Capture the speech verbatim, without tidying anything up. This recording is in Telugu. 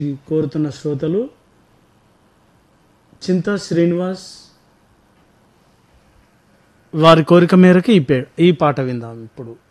కోరుతున్న శ్రోతలు చింతా శ్రీనివాస్, వారి కోరిక మేరకు ఈ పే ఈ పాట విందాం ఇప్పుడు.